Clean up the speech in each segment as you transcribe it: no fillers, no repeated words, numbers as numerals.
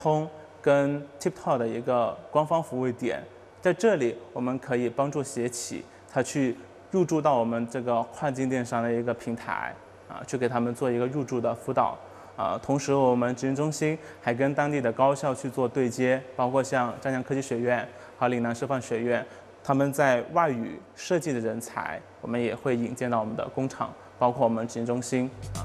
通跟 TikTok 的一个官方服务点，在这里我们可以帮助企业它去入驻到我们这个跨境电商的一个平台去给他们做一个入驻的辅导同时我们执行中心还跟当地的高校去做对接，包括像湛江科技学院和岭南师范学院，他们在外语设计的人才，我们也会引荐到我们的工厂，包括我们执行中心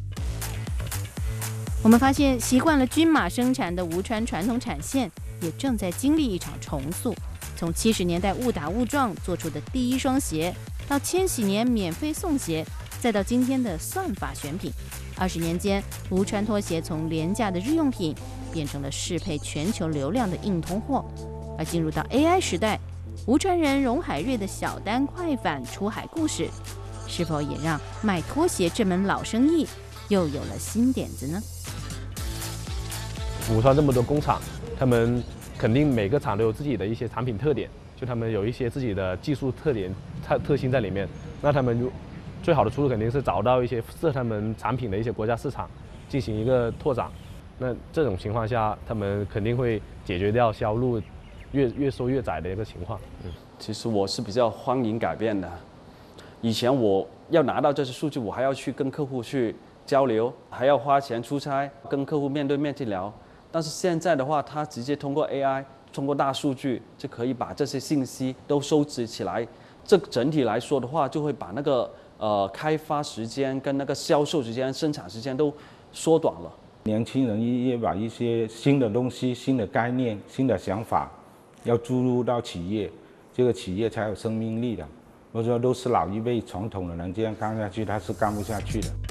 我们发现，习惯了军马生产的吴川传统产线，也正在经历一场重塑。从70年代误打误撞做出的第一双鞋，到千禧年免费送鞋，再到今天的算法选品，20年间，吴川拖鞋从廉价的日用品变成了适配全球流量的硬通货。而进入到 AI 时代，吴川人荣海瑞的小单快返出海故事，是否也让卖拖鞋这门老生意又有了新点子呢？ 吴川这么多工厂，他们肯定每个厂都有自己的一些产品特点，就他们有一些自己的技术特性在里面。那他们最好的出路肯定是找到一些适合他们产品的一些国家市场，进行一个拓展。那这种情况下，他们肯定会解决掉销路越收越窄的一个情况。 其实我是比较欢迎改变的。以前我要拿到这些数据，我还要去跟客户去交流，还要花钱出差，跟客户面对面去聊。但是现在的话，它直接通过 AI， 通过大数据，就可以把这些信息都收集起来。这整体来说的话，就会把那个开发时间跟那个销售时间、生产时间都缩短了。 年轻人也把一些新的东西、新的概念、新的想法要注入到企业，这个企业才有生命力的。我说都是老一辈传统的人这样干下去，他是干不下去的。